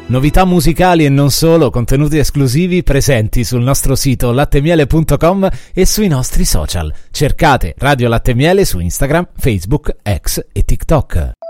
Novità musicali e non solo, contenuti esclusivi presenti sul nostro sito lattemiele.com e sui nostri social. Cercate Radio Latte e Miele su Instagram, Facebook, X e TikTok.